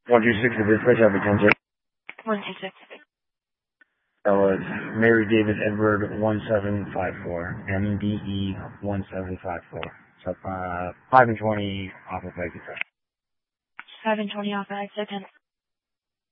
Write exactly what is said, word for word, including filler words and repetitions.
one two six, the dispatch, have attention. one two six. That was Mary David Edward one seven five four, M D E one seven five four. So, uh, five and twenty off of exit. five and twenty off of exit ten.